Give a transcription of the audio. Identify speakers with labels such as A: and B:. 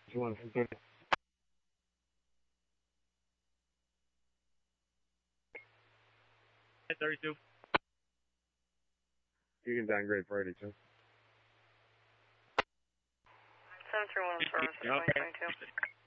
A: 32.
B: You can downgrade for 82.
C: 731 service 2022.